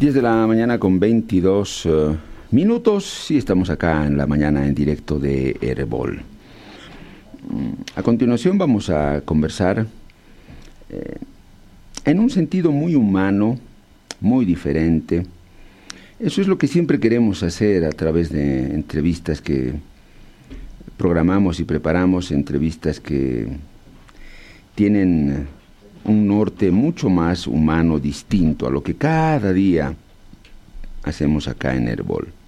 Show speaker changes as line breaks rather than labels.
10 de la mañana con 22 minutos y estamos acá en la mañana en directo de Herbol. A continuación vamos a conversar en un sentido muy humano, muy diferente. Eso es lo que siempre queremos hacer a través de entrevistas que programamos y preparamos, entrevistas que tienen un norte mucho más humano, distinto a lo que cada día hacemos acá en Herbol.